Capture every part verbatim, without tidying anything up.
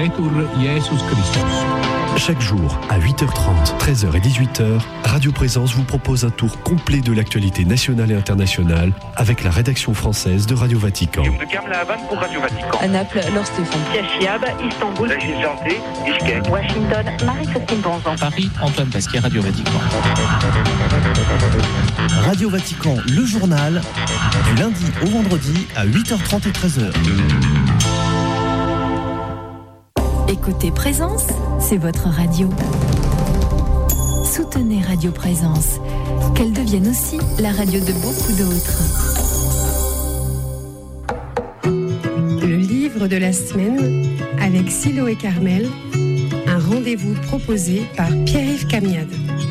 Vetur Jesus Christus. Chaque jour, à huit heures trente, treize heures et dix-huit heures, Radio Présence vous propose un tour complet de l'actualité nationale et internationale avec la rédaction française de Radio Vatican. Pour Radio Vatican. À Naples, Laure Stéphane. Cachiab, Istanbul. La Santé, Bishkek. Washington, Marie-Christine Bonzan. Paris, Antoine Pasquier, Radio Vatican. Radio Vatican, le journal, du lundi au vendredi à huit heures trente et treize heures. Écoutez Présence, c'est votre radio. Soutenez Radio Présence, qu'elle devienne aussi la radio de beaucoup d'autres. Le livre de la semaine avec Silo et Carmel, un rendez-vous proposé par Pierre-Yves Camiade.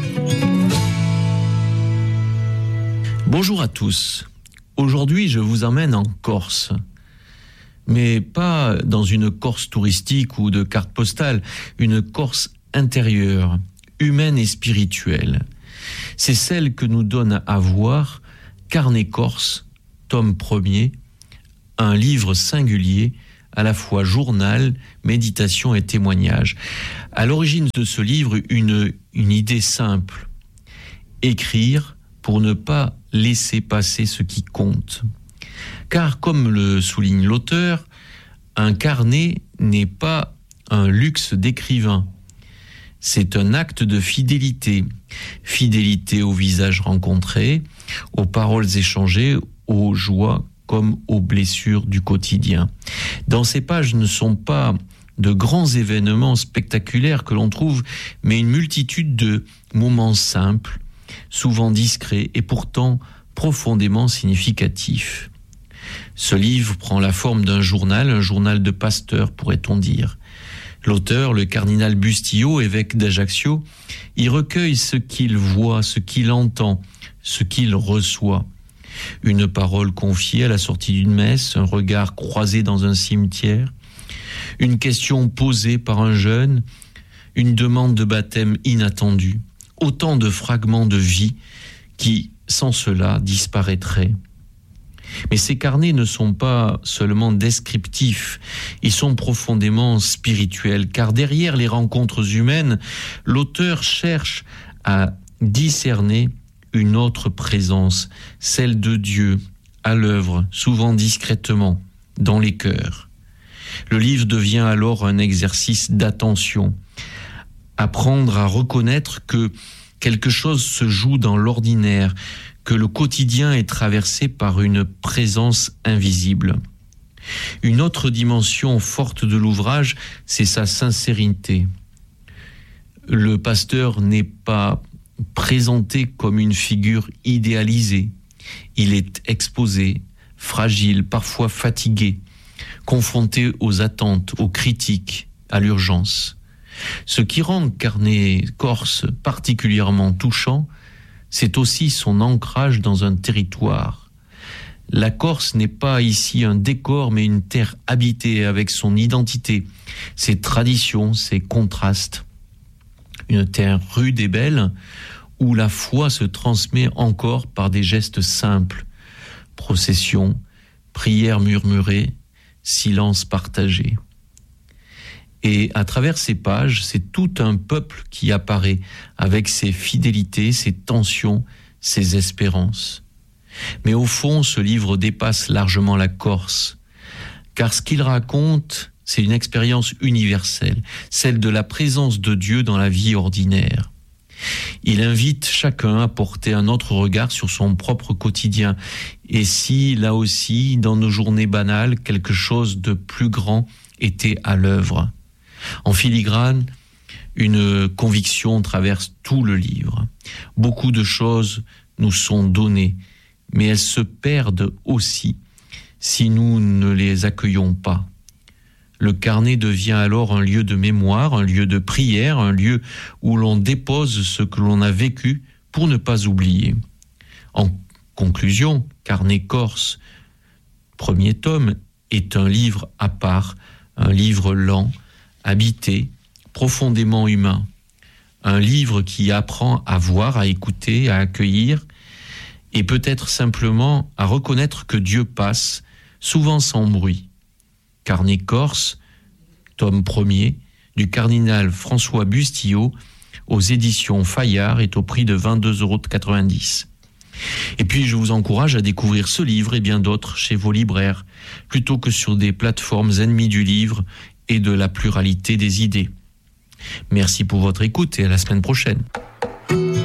Bonjour à tous. Aujourd'hui, je vous emmène en Corse. Mais pas dans une Corse touristique ou de carte postale, une Corse intérieure, humaine et spirituelle. C'est celle que nous donne à voir Carnet Corse, tome premier, un livre singulier, à la fois journal, méditation et témoignage. À l'origine de ce livre, une, une idée simple. Écrire pour ne pas laisser passer ce qui compte. Car, comme le souligne l'auteur, un carnet n'est pas un luxe d'écrivain. C'est un acte de fidélité. Fidélité aux visages rencontrés, aux paroles échangées, aux joies comme aux blessures du quotidien. Dans ces pages ne sont pas de grands événements spectaculaires que l'on trouve, mais une multitude de moments simples, souvent discrets et pourtant profondément significatifs. Ce livre prend la forme d'un journal, un journal de pasteur, pourrait-on dire. L'auteur, le cardinal Bustillo, évêque d'Ajaccio, y recueille ce qu'il voit, ce qu'il entend, ce qu'il reçoit. Une parole confiée à la sortie d'une messe, un regard croisé dans un cimetière, une question posée par un jeune, une demande de baptême inattendue. Autant de fragments de vie qui, sans cela, disparaîtraient. Mais ces carnets ne sont pas seulement descriptifs, ils sont profondément spirituels, car derrière les rencontres humaines, l'auteur cherche à discerner une autre présence, celle de Dieu, à l'œuvre, souvent discrètement, dans les cœurs. Le livre devient alors un exercice d'attention, apprendre à reconnaître que quelque chose se joue dans l'ordinaire, que le quotidien est traversé par une présence invisible. Une autre dimension forte de l'ouvrage, c'est sa sincérité. Le pasteur n'est pas présenté comme une figure idéalisée. Il est exposé, fragile, parfois fatigué, confronté aux attentes, aux critiques, à l'urgence. Ce qui rend Carnet Corse particulièrement touchant, c'est aussi son ancrage dans un territoire. La Corse n'est pas ici un décor, mais une terre habitée avec son identité, ses traditions, ses contrastes. Une terre rude et belle, où la foi se transmet encore par des gestes simples. Procession, prières murmurées, silence partagé. Et à travers ces pages, c'est tout un peuple qui apparaît avec ses fidélités, ses tensions, ses espérances. Mais au fond, ce livre dépasse largement la Corse, car ce qu'il raconte, c'est une expérience universelle, celle de la présence de Dieu dans la vie ordinaire. Il invite chacun à porter un autre regard sur son propre quotidien. Et si, là aussi, dans nos journées banales, quelque chose de plus grand était à l'œuvre. En filigrane, une conviction traverse tout le livre. Beaucoup de choses nous sont données, mais elles se perdent aussi si nous ne les accueillons pas. Le carnet devient alors un lieu de mémoire, un lieu de prière, un lieu où l'on dépose ce que l'on a vécu pour ne pas oublier. En conclusion, Carnet Corse, premier tome, est un livre à part, un livre lent, habité, profondément humain. Un livre qui apprend à voir, à écouter, à accueillir, et peut-être simplement à reconnaître que Dieu passe, souvent sans bruit. Carnet Corse, tome premier, du cardinal François Bustillo, aux éditions Fayard, est au prix de vingt-deux euros quatre-vingt-dix. Et puis je vous encourage à découvrir ce livre et bien d'autres chez vos libraires, plutôt que sur des plateformes ennemies du livre et de la pluralité des idées. Merci pour votre écoute et à la semaine prochaine.